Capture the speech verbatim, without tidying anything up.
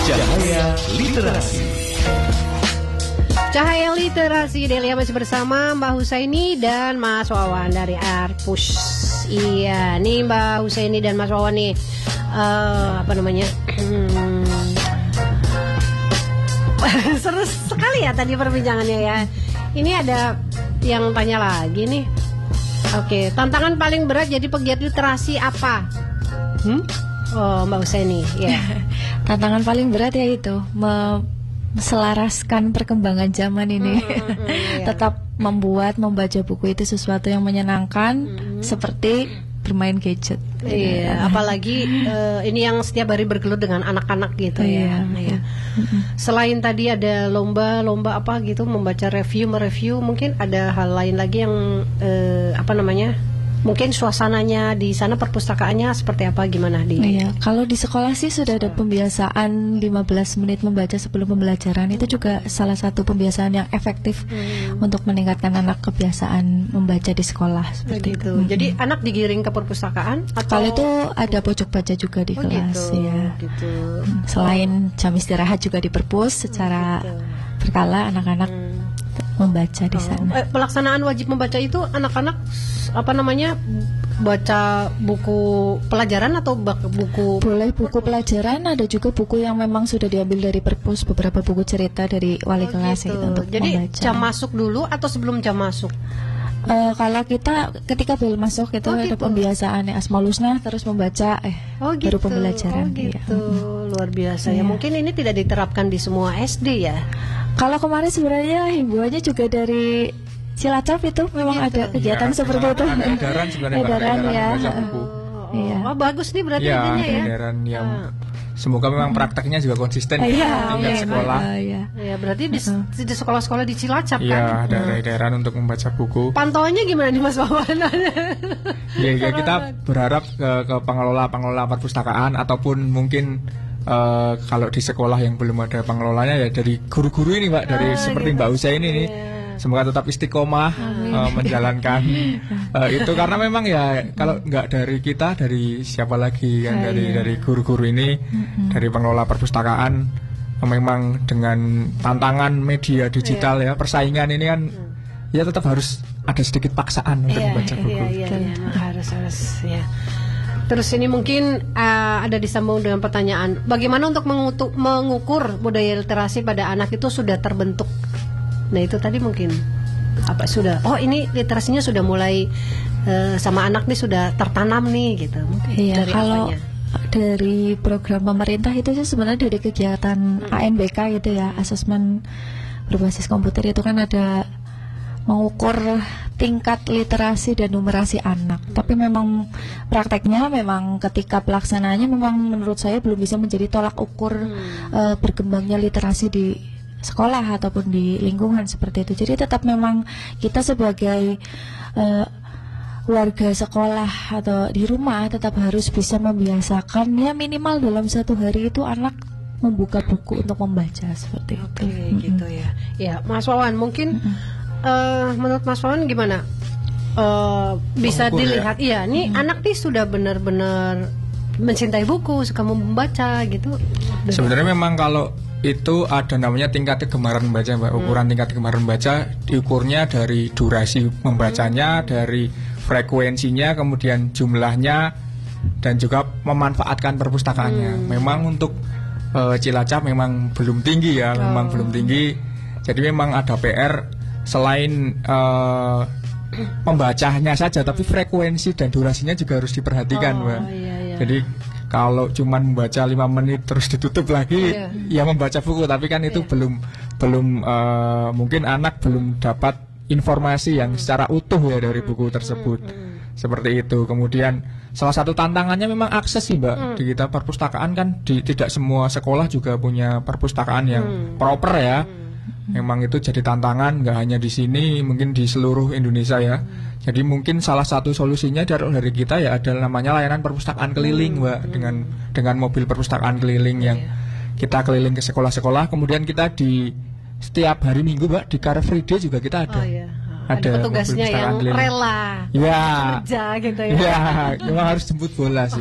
Cahaya Literasi. Cahaya Literasi Delia masih bersama Mbak Husaini dan Mas Wawan dari Arpus. Iya, nih Mbak Husaini dan Mas Wawan nih uh, apa namanya? Hmm, seru sekali ya tadi perbincangannya ya. Ini ada yang tanya lagi nih. Oke, tantangan paling berat jadi pegiat literasi apa? Hmm? Oh, Mbak Husaini, ya. Tantangan paling berat ya itu meselaraskan perkembangan zaman ini. Hmm, hmm, iya. Tetap membuat membaca buku itu sesuatu yang menyenangkan, hmm. seperti bermain gadget. Iya, apalagi uh, ini yang setiap hari bergelut dengan anak-anak gitu ya. Iya. Iya. Selain tadi ada lomba-lomba apa gitu, membaca review, mereview, mungkin ada hal lain lagi yang uh, apa namanya? Mungkin suasananya di sana, perpustakaannya seperti apa, gimana di? Iya, kalau di sekolah sih sudah ada pembiasaan lima belas menit membaca sebelum pembelajaran. Itu juga salah satu pembiasaan yang efektif hmm. untuk meningkatkan anak kebiasaan membaca di sekolah seperti gitu. itu. Jadi anak digiring ke perpustakaan atau? Kalau itu ada pojok baca juga di oh, kelas gitu, ya. Gitu. Selain jam istirahat juga di perpus secara gitu. berkala anak-anak hmm. membaca di sana. Eh, pelaksanaan wajib membaca itu anak-anak apa namanya, baca buku pelajaran atau buku? Boleh buku pelajaran, ada juga buku yang memang sudah diambil dari perpus, beberapa buku cerita dari wali oh, kelas gitu. Gitu untuk jadi membaca. Jam masuk dulu atau sebelum jam masuk? Uh, kalau kita ketika bel masuk itu oh, ada gitu. pembiasaan ya, Asmaulusna terus membaca eh oh, gitu. baru pembelajaran. Oh, gitu. Ya. Luar biasa ya. Ya. Mungkin ini tidak diterapkan di semua S D ya. Kalau kemarin sebenarnya himbauannya juga dari Cilacap itu memang gitu. Ada kegiatan ya, seperti itu. Ada edaran sebenarnya, edaran, edaran ya. membaca buku. Oh, iya. Oh, bagus nih berarti ya, idenya ya. Edaran yang ah. semoga memang prakteknya juga konsisten uh, ya, tingkat iya, sekolah. Uh, iya. Ya, berarti di, di sekolah-sekolah di Cilacap ya, kan. Iya, ada uh. edaran untuk membaca buku. Pantauannya gimana nih Mas Wawan? ya, ya kita berharap ke, ke pengelola-pengelola perpustakaan ataupun mungkin Uh, kalau di sekolah yang belum ada pengelolanya ya dari guru-guru ini Mbak, dari ah, seperti gitu. Mbak Husaini ini nih, yeah. semoga tetap istiqomah uh, menjalankan uh, itu karena memang ya kalau nggak dari kita, dari siapa lagi kan, ah, dari iya. dari guru-guru ini, mm-hmm. dari pengelola perpustakaan, uh, memang dengan tantangan media digital yeah. ya, persaingan ini kan mm. ya tetap harus ada sedikit paksaan untuk yeah, membaca buku. Iya, iya, iya, iya. harus harus ya. Terus ini mungkin uh, ada disambung dengan pertanyaan, bagaimana untuk mengutuk, mengukur budaya literasi pada anak itu sudah terbentuk? Nah itu tadi mungkin apa sudah? Oh ini literasinya sudah mulai uh, sama anak nih sudah tertanam nih gitu. Mungkin iya, dari kalau apanya? Dari program pemerintah itu sih sebenarnya dari kegiatan hmm. A N B K gitu ya, asesmen berbasis komputer itu kan ada mengukur tingkat literasi dan numerasi anak. Hmm. Tapi memang prakteknya memang ketika pelaksanaannya memang menurut saya belum bisa menjadi tolak ukur hmm. uh, berkembangnya literasi di sekolah ataupun di lingkungan seperti itu. Jadi tetap memang kita sebagai uh, warga sekolah atau di rumah tetap harus bisa membiasakan ya minimal dalam satu hari itu anak membuka buku untuk membaca seperti Oke, itu. Mm-hmm. gitu ya. Ya, Mas Wawan mungkin mm-hmm. Uh, menurut Mas Wawan gimana? Uh, bisa Mengukur, dilihat, ya? iya, nih hmm. anak nih sudah benar-benar mencintai buku, suka membaca gitu. Sebenarnya memang kalau itu ada namanya tingkat kegemaran membaca, Mbak. Ukuran hmm. tingkat kegemaran membaca diukurnya dari durasi membacanya, hmm. dari frekuensinya, kemudian jumlahnya, dan juga memanfaatkan perpustakaannya. Hmm. Memang untuk uh, Cilacap memang belum tinggi ya, oh. memang belum tinggi. Jadi memang ada P R. Selain uh, pembacanya saja, tapi frekuensi dan durasinya juga harus diperhatikan, oh, Mbak. Iya, iya. Jadi kalau cuma membaca lima menit terus ditutup lagi, iya. ya membaca buku, tapi kan itu iya. belum belum uh, mungkin anak belum dapat informasi yang secara utuh ya dari buku tersebut. Hmm. Seperti itu. Kemudian salah satu tantangannya memang akses sih, Mbak. Hmm. Di kita perpustakaan kan di, tidak semua sekolah juga punya perpustakaan yang hmm. proper ya. Hmm. Memang itu jadi tantangan, nggak hanya di sini, mungkin di seluruh Indonesia ya. Hmm. Jadi mungkin salah satu solusinya dari, dari kita ya adalah namanya layanan perpustakaan keliling, Mbak, hmm. dengan dengan mobil perpustakaan keliling yang yeah. kita keliling ke sekolah-sekolah. Kemudian kita di setiap hari Minggu, Mbak, di Car Free Day juga kita ada. Oh, yeah. Ada, ada petugasnya yang keliling. rela ya. kerja gitu ya. Ya, memang harus jemput bola sih.